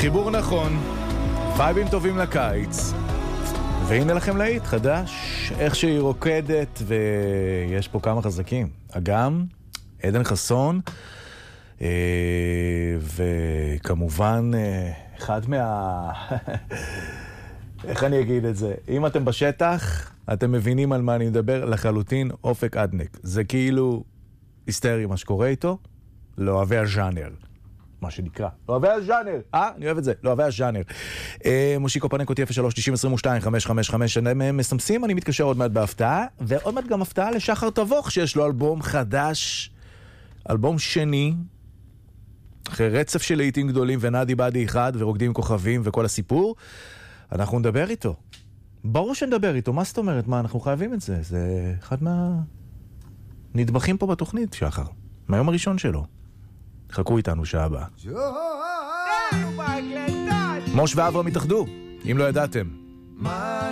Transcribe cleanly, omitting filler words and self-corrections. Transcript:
חיבור נכון, וייבים טובים לקיץ, והנה לכם להיט חדש, איך שהיא רוקדת, ויש פה כמה חזקים. אגם, עדן חסון, וכמובן אחד איך אני אגיד את זה? אם אתם בשטח, אתם מבינים על מה אני מדבר לחלוטין. אופק אדנק, זה כאילו היסטרי מה שקורה איתו, לא אוהבי הז'אנר, מה שנקרא. לא אוהבי הז'אנר, אני אוהב את זה, לא אוהבי הז'אנר. מושיקו פנק אותי 03-90-22-555, הם מסמסים, אני מתקשר עוד מעט בהפתעה, ועוד מעט גם הפתעה לשחר תבוך, שיש לו אלבום חדש, אלבום שני, אחרי רצף של לעיתים גדולים, ונאדי באדי אחד, ורוקדים עם כוכבים, וכל הסיפור. אנחנו נדבר איתו. ברור שנדבר איתו, מה זאת אומרת? מה, אנחנו חייבים את זה? זה אחד מהנדבכים פה בתוכנית, שחר. מהיום הראשון שלו. חכו איתנו שעה הבאה. מוש ואברהם התאחדו, אם לא ידעתם.